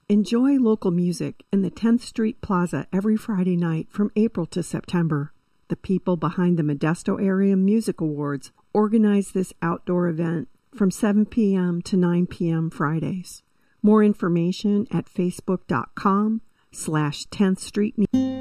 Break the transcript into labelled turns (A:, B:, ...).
A: Enjoy local music in the 10th Street Plaza every Friday night from April to September. The people behind the Modesto Area Music Awards organize this outdoor event from 7 p.m. to 9 p.m. Fridays. More information at facebook.com/10th Street.